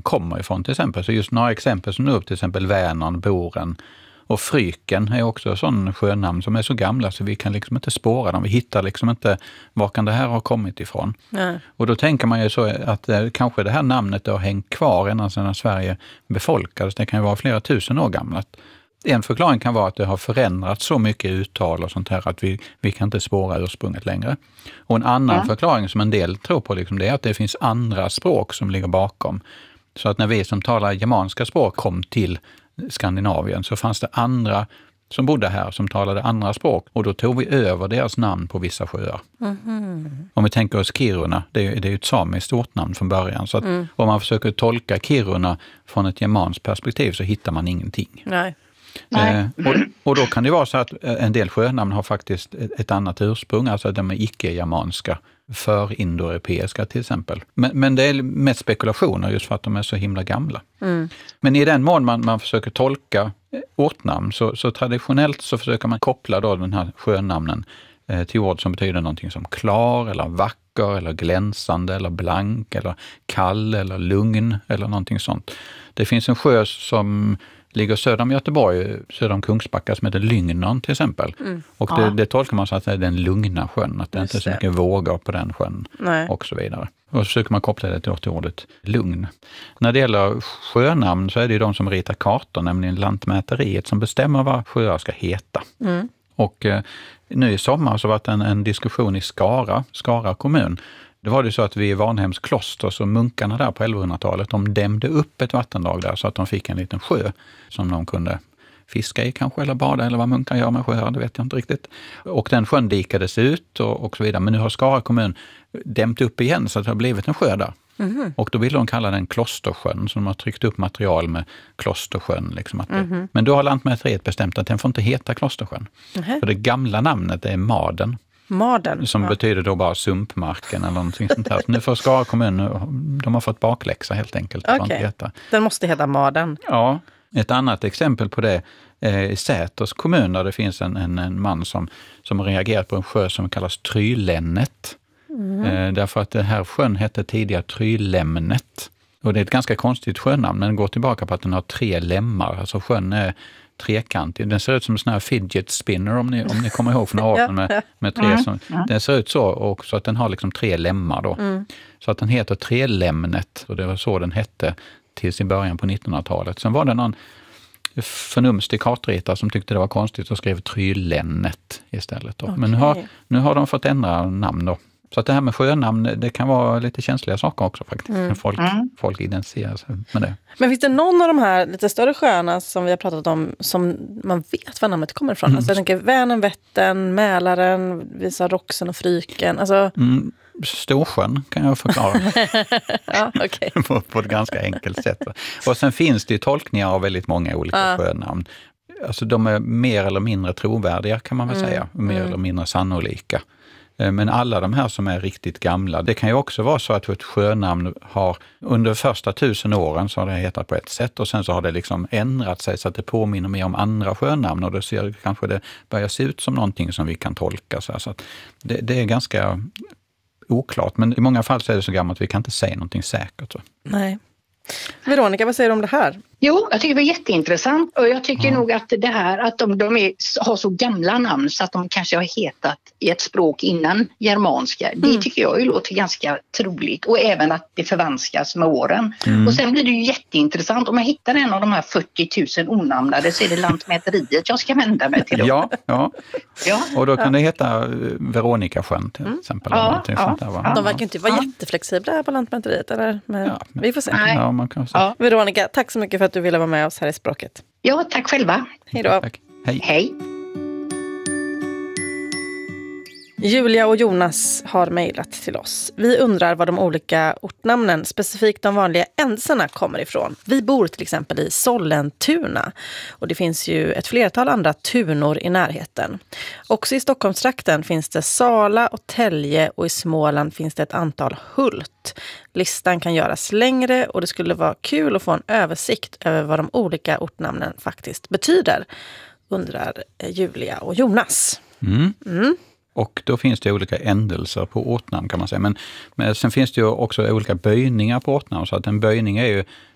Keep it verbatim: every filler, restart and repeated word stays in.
kommer ifrån till exempel. Så just några exempel som nu upp, till exempel Vänern, Boren och Fryken är också sån sjönamn som är så gamla så vi kan liksom inte spåra dem. Vi hittar liksom inte var kan det här ha kommit ifrån. Nej. Och då tänker man ju så att eh, kanske det här namnet har hängt kvar ända sedan Sverige befolkades. Det kan ju vara flera tusen år gammalt. En förklaring kan vara att det har förändrats så mycket uttal och sånt här att vi, vi kan inte spåra ursprunget längre. Och en annan ja. förklaring som en del tror på liksom, det är att det finns andra språk som ligger bakom. Så att när vi som talar germanska språk kom till Skandinavien så fanns det andra som bodde här som talade andra språk och då tog vi över deras namn på vissa sjöar. Mm-hmm. Om vi tänker oss Kiruna, det är, det är ju ett samiskt ortnamn från början. Så att mm. om man försöker tolka Kiruna från ett germanskt perspektiv så hittar man ingenting. Nej. Eh, och, och då kan det vara så att en del sjönamn har faktiskt ett, ett annat ursprung, alltså de är icke-germanska, för indoeuropeiska till exempel. Men, men det är mest spekulationer just för att de är så himla gamla. Mm. Men i den mån man, man försöker tolka ortnamn så, så traditionellt så försöker man koppla då den här sjönamnen eh, till ord som betyder någonting som klar eller vacker eller glänsande eller blank eller kall eller lugn eller någonting sånt. Det finns en sjö som ligger söder om Göteborg, söder om Kungsbacka som heter Lygnern till exempel. Mm. Och det, ja. det tolkar man så att det är den lugna sjön, att det Just inte är så mycket vågor på den sjön. Nej. Och så vidare. Och så försöker man koppla det till, till ordet lugn. När det gäller sjönamn så är det ju de som ritar kartor, nämligen Lantmäteriet som bestämmer vad sjöar ska heta. Mm. Och eh, nu i sommar så har det varit en, en diskussion i Skara, Skara kommun. Det var det så att vi i Varnhems kloster, så munkarna där på elvahundratalet, de dämde upp ett vattendrag där så att de fick en liten sjö som de kunde fiska i kanske eller bada eller vad munkar gör med sjöar, det vet jag inte riktigt. Och den sjön dikades ut och, och så vidare. Men nu har Skara kommun dämt upp igen så att det har blivit en sjö där. Mm-hmm. Och då vill de kalla den Klostersjön, så de har tryckt upp material med Klostersjön. Liksom att det, mm-hmm. Men då har Lantmäteriet bestämt att den får inte heta Klostersjön. Mm-hmm. För det gamla namnet är Maden. Maden. Som ja. betyder då bara sumpmarken eller någonting sånt här. Så nu får Skara kommun, de har fått bakläxa helt enkelt. Okej, okay. Den måste heta Maden. Ja, ett annat exempel på det är i Säters kommun där det finns en, en, en man som, som har reagerat på en sjö som kallas Trylännet. Mm. Eh, därför att det här sjön hette tidigare Trylämnet. Och det är ett ganska konstigt sjönamn, men den går tillbaka på att den har tre lämmar. Alltså sjön är trekantig. Den ser ut som en sån här fidget spinner om ni, om ni kommer ihåg från arten med, med tre. Mm. Som, den ser ut så också att den har liksom tre lemmar då. Mm. Så att den heter Trelämnet och det var så den hette tills i början på nittonhundratalet. Sen var det någon förnumstig kartritare som tyckte det var konstigt och skrev Trylännet istället. Då. Okay. Men nu har, nu har de fått ändra namn då. Så att det här med sjönamn, det kan vara lite känsliga saker också faktiskt. Mm. Folk, mm. folk identifierar sig med det. Men finns det någon av de här lite större sjöarna som vi har pratat om som man vet var namnet kommer ifrån? Mm. Alltså jag tänker Vänern, Vättern, Mälaren, Visa Roxen och Fryken. Alltså... Mm. Storsjön kan jag förklara. Ja, okay. på, på ett ganska enkelt sätt. Och sen finns det ju tolkningar av väldigt många olika uh. sjönamn. Alltså de är mer eller mindre trovärdiga kan man väl mm. säga. Mer mm. eller mindre sannolika. Men alla de här som är riktigt gamla, det kan ju också vara så att ett sjönamn har under första tusen åren så har det hetat på ett sätt och sen så har det liksom ändrat sig så att det påminner mer om andra sjönamn och då ser kanske det börjar se ut som någonting som vi kan tolka. Så att det, det är ganska oklart, men i många fall så är det så gammalt att vi kan inte säga någonting säkert. Så. Nej. Veronica, vad säger du om det här? Jo, jag tycker det var jätteintressant och jag tycker mm. nog att det här att de, de är, har så gamla namn så att de kanske har hetat i ett språk innan germanska. Mm. Det tycker jag ju låter ganska troligt och även att det förvanskas med åren. Mm. Och sen blir det ju jätteintressant om man hittar en av de här fyrtio tusen onamnade så är det Lantmäteriet jag ska vända mig till. Ja, ja. ja. Och då kan det heta Veronica sjön till mm. exempel. Ja, ja, sånt där, ja. De verkar inte vara ja. jätteflexibla här på Lantmäteriet eller? Men ja, men, vi får se. Ja, man kan se. Ja. Veronica, tack så mycket för att du ville vara med oss här i Språket. Ja, tack själva. Hej då. Tack. Hej. Hej. Julia och Jonas har mejlat till oss. Vi undrar var de olika ortnamnen, specifikt de vanliga ändelserna, kommer ifrån. Vi bor till exempel i Sollentuna och det finns ju ett flertal andra tunor i närheten. Också i Stockholmstrakten finns det Sala och Tälje och i Småland finns det ett antal Hult. Listan kan göras längre och det skulle vara kul att få en översikt över vad de olika ortnamnen faktiskt betyder, undrar Julia och Jonas. Mm. Mm. Och då finns det olika ändelser på ortnamn kan man säga. Men, men sen finns det ju också olika böjningar på ortnamn. Så att en böjning är ju